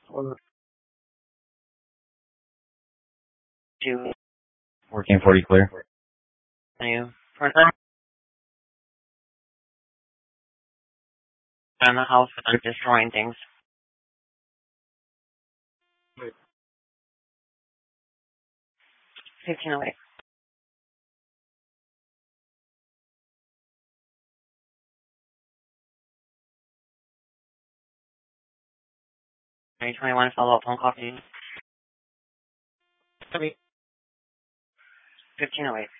Do 1440 clear. you front end on the house without destroying things? 1508. 2021 follow-up phone call. 1508.